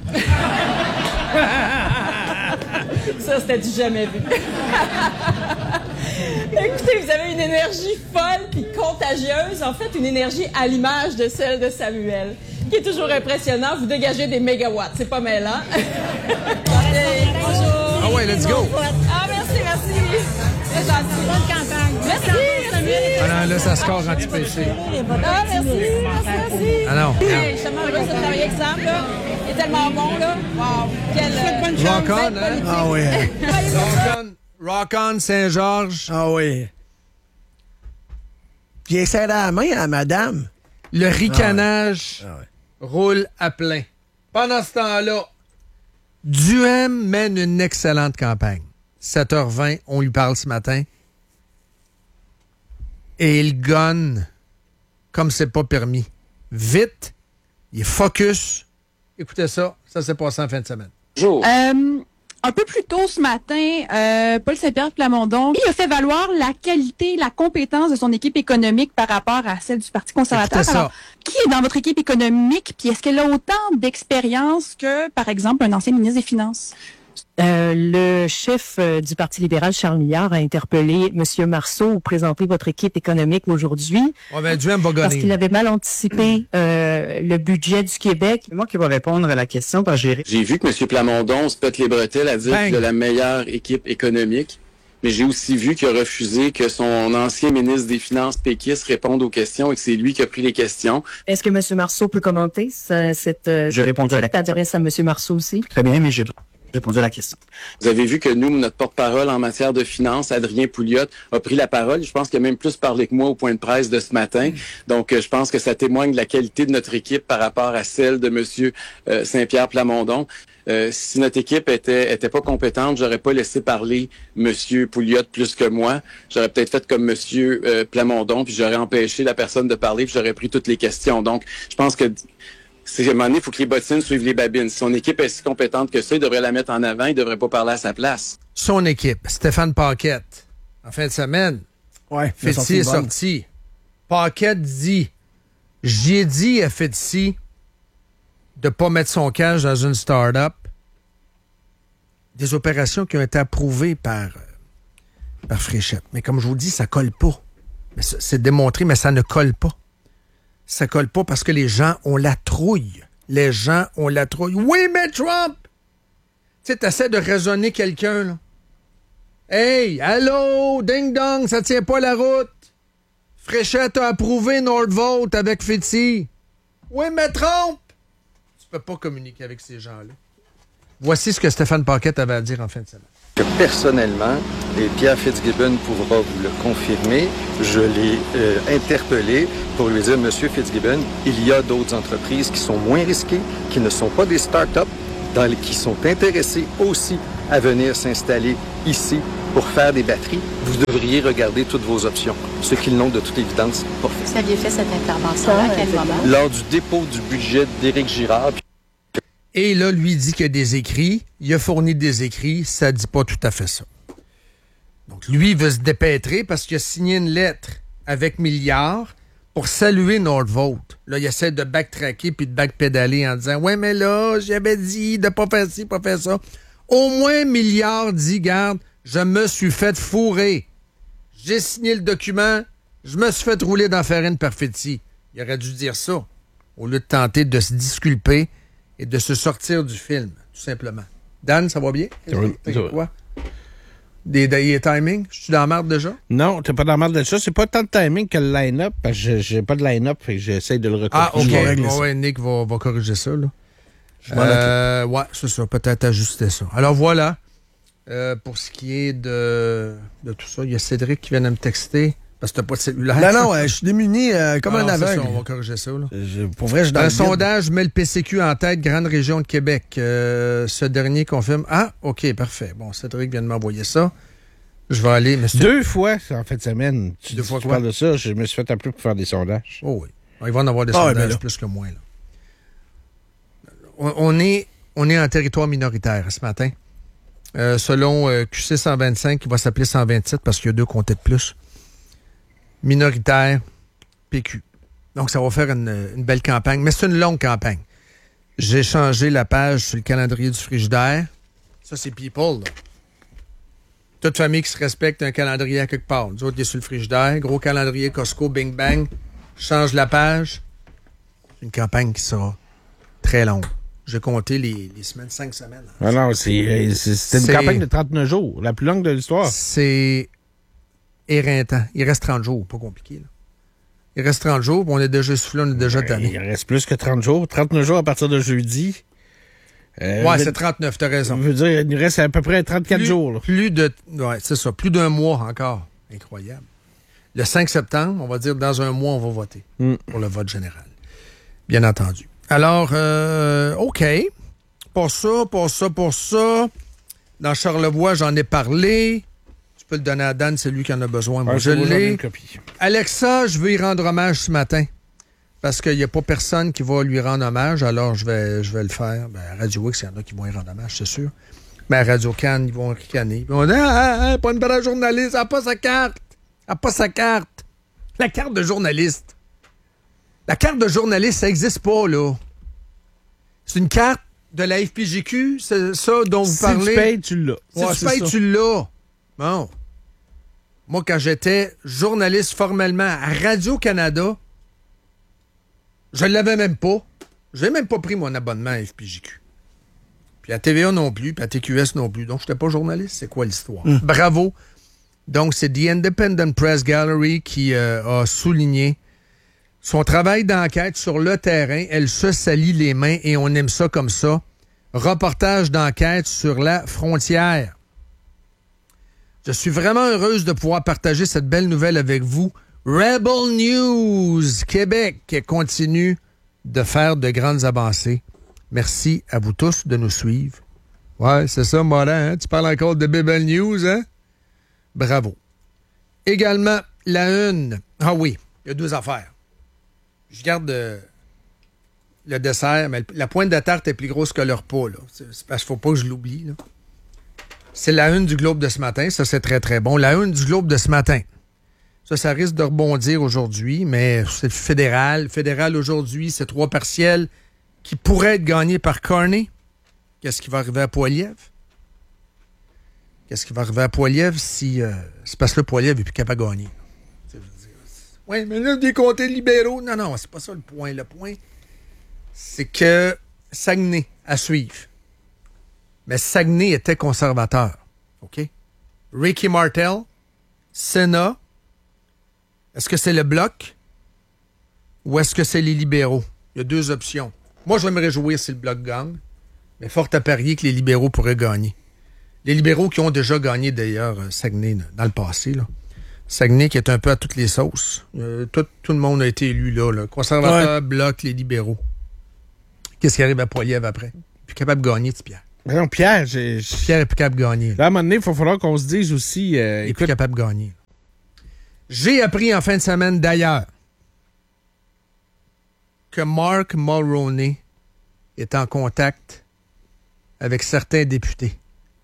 Ça, c'était du jamais vu. Écoutez, vous avez une énergie folle puis contagieuse. En fait, une énergie à l'image de celle de Samuel, qui est toujours impressionnant. Vous dégagez des mégawatts. C'est pas mêlant. Bonjour. Ah ouais, let's go. Ah, merci. C'est gentil. Bonne campagne. Merci. Ah non, là, ça score anti-PC. Ah, merci. Ah non. Hey, je suis tellement heureuse de travailler avec Sam, là. Il est tellement bon, là. Wow. Quelle bonne chance. Rock on, hein? Ah oui. Rock on, Saint-Georges. Ah oui. Puis il serre la main à madame. Le ricanage Ah ouais. roule à plein. Pendant ce temps-là, Duhem mène une excellente campagne. 7h20, on lui parle ce matin. Et il gonne comme c'est pas permis. Vite, il est focus. Écoutez ça, ça s'est passé en fin de semaine. Bonjour. Un peu plus tôt ce matin, Paul Saint-Pierre Plamondon, il a fait valoir la qualité, la compétence de son équipe économique par rapport à celle du Parti conservateur. Écoutez ça. Alors, qui est dans votre équipe économique, puis est-ce qu'elle a autant d'expérience que, par exemple, un ancien ministre des Finances? Le chef du Parti libéral, Charles Milliard, a interpellé M. Marceau pour présenter votre équipe économique aujourd'hui. On va Duhem va Parce gonner. qu'il avait mal anticipé le budget du Québec. C'est moi qui vais répondre à la question parce que j'ai vu que M. Plamondon se pète les bretelles à dire Bang. qu'il a la meilleure équipe économique, mais j'ai aussi vu qu'il a refusé que son ancien ministre des Finances péquiste réponde aux questions et que c'est lui qui a pris les questions. Est-ce que M. Marceau peut commenter cette... Je répondrai à la t'adresses à M. Marceau aussi? Très bien, mais j'ai répondu à la question. Vous avez vu que nous, notre porte-parole en matière de finances, Adrien Pouliot, a pris la parole. Je pense qu'il a même plus parlé que moi au point de presse de ce matin. Donc, je pense que ça témoigne de la qualité de notre équipe par rapport à celle de M. Saint-Pierre Plamondon. Si notre équipe était pas compétente, j'aurais pas laissé parler M. Pouliot plus que moi. J'aurais peut-être fait comme M. Plamondon, puis j'aurais empêché la personne de parler, puis j'aurais pris toutes les questions. Donc, je pense que à un moment donné, il faut que les bottines suivent les babines. Si son équipe est si compétente que ça, il devrait la mettre en avant, il devrait pas parler à sa place. Son équipe, Stéphane Paquette, en fin de semaine, Ouais. Fétici est sorti. Paquette dit, j'ai dit à Fétici de pas mettre son cash dans une start-up. Des opérations qui ont été approuvées par Fréchette. Mais comme je vous dis, ça colle pas. Mais c'est démontré, mais ça ne colle pas. Ça colle pas parce que les gens ont la trouille. Les gens ont la trouille. Oui, mais Trump! Tu sais, t'essaies de raisonner quelqu'un, là. Hey, allô, ding-dong, ça tient pas la route. Fréchette a approuvé Nordvolt avec Fétis. Oui, mais Trump! Tu peux pas communiquer avec ces gens-là. Voici ce que Stéphane Paquette avait à dire en fin de semaine. Que personnellement, et Pierre Fitzgibbon pourra vous le confirmer, je l'ai interpellé pour lui dire, Monsieur Fitzgibbon, il y a d'autres entreprises qui sont moins risquées, qui ne sont pas des start-up, qui sont intéressées aussi à venir s'installer ici pour faire des batteries. Vous devriez regarder toutes vos options, ce qu'ils n'ont de toute évidence pas fait. Vous aviez fait cette intervention-là à quel moment? Lors du dépôt du budget d'Éric Girard. Et là, lui dit qu'il y a des écrits. Il a fourni des écrits. Ça dit pas tout à fait ça. Donc, lui, il veut se dépêtrer parce qu'il a signé une lettre avec Milliard pour saluer Nordvolt. Là, il essaie de backtracker puis de backpédaler en disant « Ouais, mais là, j'avais dit de pas faire ci, pas faire ça. » Au moins, Milliard dit « Garde, je me suis fait fourrer. J'ai signé le document. Je me suis fait rouler dans la farine par Fétis. » Il aurait dû dire ça au lieu de tenter de se disculper et de se sortir du film, tout simplement. Dan, ça va bien? Ça va. Quoi? Des timings? Je suis dans la marde déjà? Non, t'es pas dans la marde de ça. C'est pas tant de timing que le line-up, parce que j'ai pas de line-up, fait que j'essaie de le recorriger. Ah, OK. Ouais, Nick va corriger ça, là. Ouais, c'est ça. Peut-être ajuster ça. Alors, voilà. Pour ce qui est de tout ça, il y a Cédric qui vient de me texter. Parce que t'as pas de cellulaire. Non, je suis démuni comme un aveugle. Ça, on va corriger ça. Là. Pour vrai, un sondage met le PCQ en tête, grande région de Québec. Ce dernier confirme. Ah, OK, parfait. Bon, Cédric vient de m'envoyer ça. Je vais aller. Mais 2 fois en fin de semaine. Tu parles de ça, je me suis fait appeler pour faire des sondages. Oh oui. Il va en avoir des sondages plus que moins. Là. On est en territoire minoritaire ce matin. Selon QC 125, qui va s'appeler 127 parce qu'il y a 2 comtés de plus. Minoritaire, PQ. Donc, ça va faire une belle campagne, mais c'est une longue campagne. J'ai changé la page sur le calendrier du frigidaire. Ça, c'est people, là. Toute famille qui se respecte a un calendrier à quelque part. Nous autres, il est sur le frigidaire. Gros calendrier Costco, bing bang. Change la page. C'est une campagne qui sera très longue. J'ai compté les semaines, 5 semaines. Ah non, c'était une campagne de 39 jours, la plus longue de l'histoire. C'est éreintant. Il reste 30 jours, pas compliqué. Là. Il reste 30 jours, on est déjà essoufflé, on est déjà tanné. Il reste plus que 30 jours. 39 jours à partir de jeudi. C'est 39, t'as raison. Je veux dire, il nous reste à peu près 34 jours. Là. C'est ça, plus d'un mois encore. Incroyable. Le 5 septembre, on va dire, dans un mois, on va voter pour le vote général. Bien entendu. Alors, OK. Pour ça. Dans Charlevoix, j'en ai parlé. Tu peux le donner à Dan, c'est lui qui en a besoin. Moi, je l'ai. Alexa, je veux y rendre hommage ce matin. Parce qu'il n'y a pas personne qui va lui rendre hommage, alors je vais le faire. Ben, à Radio X, il y en a qui vont y rendre hommage, c'est sûr. Mais à Radio Cannes, ils vont ricaner. Ils vont dire pas une vraie journaliste, elle n'a pas sa carte. Elle n'a pas sa carte. La carte de journaliste. La carte de journaliste, ça n'existe pas, là. C'est une carte de la FPJQ, c'est ça dont vous parlez. Si tu payes, tu l'as. Si tu payes, tu l'as. Bon. Moi, quand j'étais journaliste formellement à Radio-Canada, je ne l'avais même pas. Je n'ai même pas pris mon abonnement à FPJQ. Puis à TVA non plus, puis à TQS non plus. Donc, je n'étais pas journaliste. C'est quoi l'histoire? Bravo. Donc, c'est The Independent Press Gallery qui a souligné son travail d'enquête sur le terrain. Elle se salit les mains et on aime ça comme ça. Reportage d'enquête sur la frontière. Je suis vraiment heureuse de pouvoir partager cette belle nouvelle avec vous. Rebel News Québec continue de faire de grandes avancées. Merci à vous tous de nous suivre. Ouais, c'est ça, Morin, hein? Tu parles encore de Rebel News, hein? Bravo. Également, la une. Ah oui, il y a 2 affaires. Je garde le dessert, mais la pointe de tarte est plus grosse que le repas, là. C'est parce qu'il ne faut pas que je l'oublie, là. C'est la une du Globe de ce matin. Ça, c'est très, très bon. La une du Globe de ce matin. Ça risque de rebondir aujourd'hui, mais c'est le fédéral. Fédéral aujourd'hui, c'est 3 partiels qui pourraient être gagnés par Carney. Qu'est-ce qui va arriver à Poilievre? Qu'est-ce qui va arriver à Poilievre si... c'est parce que le Poilievre n'est plus capable de gagner. Oui, mais là, des comtés libéraux... Non, c'est pas ça le point. Le point, c'est que Saguenay, à suivre. Mais Saguenay était conservateur. OK? Ricky Martel, Sénat, est-ce que c'est le Bloc ou est-ce que c'est les libéraux? Il y a 2 options. Moi, je vais me réjouir si le Bloc gagne, mais fort à parier que les libéraux pourraient gagner. Les libéraux qui ont déjà gagné, d'ailleurs, Saguenay dans le passé. Là. Saguenay qui est un peu à toutes les sauces. Tout le monde a été élu là. Conservateur, Bloc, les libéraux. Qu'est-ce qui arrive à Poilievre après? Plus capable de gagner, Pierre. Mais non, Pierre, Pierre est plus capable de gagner. Là, à un moment donné, il va falloir qu'on se dise aussi... il est plus capable de gagner. J'ai appris en fin de semaine, d'ailleurs, que Mark Mulroney est en contact avec certains députés.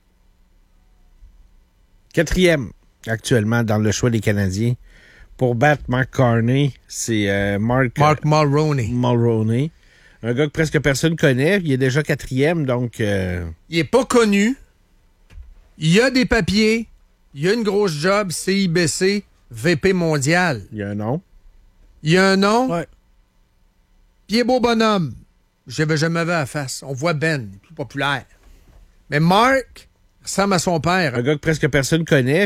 4e actuellement dans le choix des Canadiens. Pour battre Mark Carney, c'est Mark Mulroney. Un gars que presque personne connaît. Il est déjà 4e, donc... Il est pas connu. Il y a des papiers. Il y a une grosse job, CIBC, VP mondial. Il y a un nom. Ouais. Puis il est beau bonhomme. Je l'avais jamais vu à la face. On voit Ben, il est plus populaire. Mais Mark ressemble à son père. Un gars que presque personne connaît.